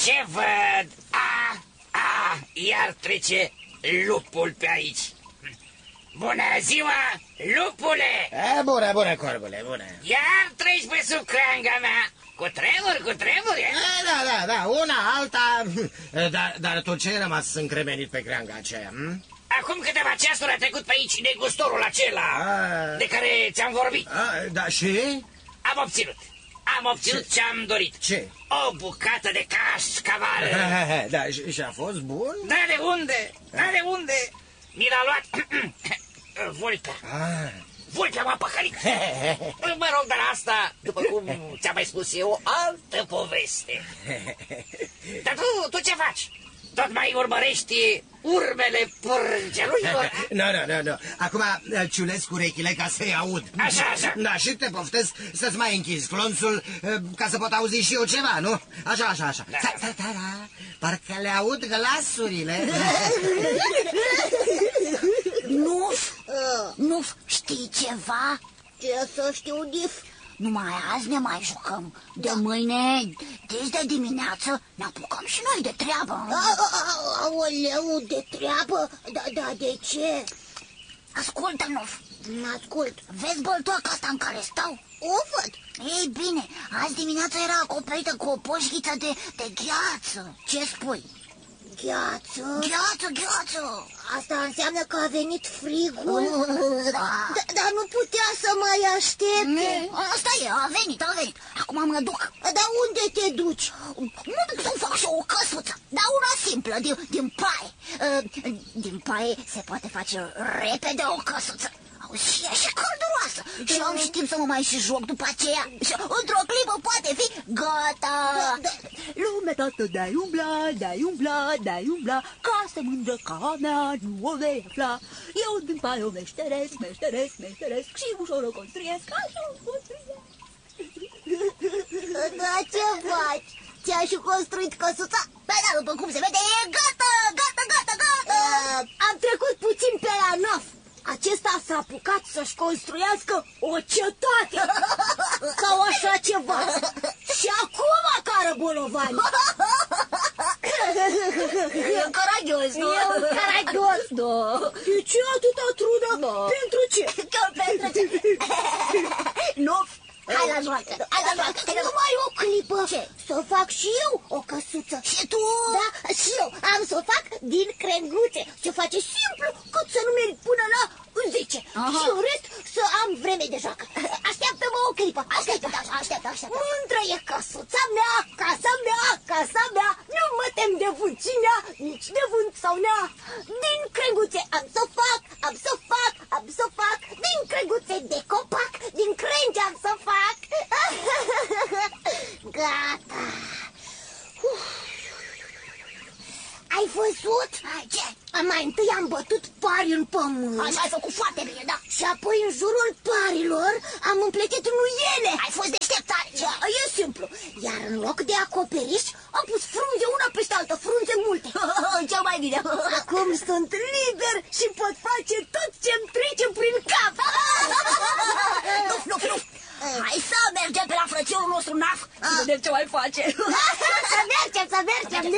Ce văd? Iar trece lupul pe aici. Bună ziua, lupule! Bună, corbule, bună. Iar treci pe sub creanga mea. Cu tremur, e? Da, una, alta. Dar tu ce ai rămas încremenit pe creanga aceea? Acum câteva ceasuri a trecut pe aici negustorul acela de care ți-am vorbit. Da, și? Am obținut ce-am dorit. Ce? O bucată de cașcaval. Da, și a fost bun? Da, de unde? Mi l-a luat Vulpea. Vulpea m-a păcălit. Mă rog, dar asta, după cum ți-am mai spus eu, altă poveste. Dar tu ce faci? Tot mai urmărești urmele părgelui? Nu. Acum ciulesc urechile ca să-i aud. Așa. Da, și te poftesc să-ți mai închizi flonțul ca să pot auzi și eu ceva, nu? Așa. Da. Parcă le aud glasurile. Nu știi ceva? Ce să știu, Nif? Numai azi ne mai jucăm. De mâine, de dimineață, ne apucăm și noi de treabă. Aoleu, de treabă? Da, de ce? Ascultă, Nuf. Ascult. Vezi băltoaca asta în care stau? O văd. Ei bine, azi dimineața era acoperită cu o poșghiță de gheață. Ce spui? Gheață? Gheață. Asta înseamnă că a venit frigul? Da. Dar nu putea să mai aștepte. Asta e, a venit. Acum mă duc. Dar unde te duci? Mă duc să fac și o căsuță, dar una simplă, din paie. Din paie se poate face repede o căsuță. Și e și călduroasă. Și am și timp să mă mai și joc după aceea. Și într-o clipă poate fi gata. Lumea toată de-ai umbla, ca să mândră ca mea nu o vei afla. Eu din paie o meșteresc și ușor o construiesc, așa o construiesc. Da, ce faci? Ți-ai și construit căsuța? Păi da, după cum se vede, e gata. Am trecut puțin pe la Nof. Acesta s-a apucat să-și construiască o cetate sau așa ceva. Și acum cară bolovani. E caragios, nu? Da. De ce atâta trudă? Pentru ce? Pentru ce? Nof. Hai la joacă. Numai o clipă. Ce? Să fac și eu o căsuță. Și tu? Da, și eu am să o fac din crenguțe. Se face simplu, cât să nu merg până la 10. Și în rest să am vreme de joacă. Așteaptă-mă o clipă. Așteaptă. Mândră e căsuța mea, casa mea. Nu mă tem de vâncina, nici de vânt sau nea. Din crenguțe am să fac. Din crenguțe de copac, din crengi am să fac. Gata. Ai văzut? Ce? Mai întâi am bătut pari în pământ. Așa ai făcut foarte bine, da. Și apoi în jurul parilor am împletit nuiele. Ai fost deșteptare. E simplu. Iar în loc de acoperiș am pus frunze una peste altă, frunze multe. Cel mai bine. Acum sunt liber și pot face tot ce-mi trece prin cap. Nu. Hai să mergem pe la frățiorul nostru Naf. Să vedem ce mai face. Să mergem.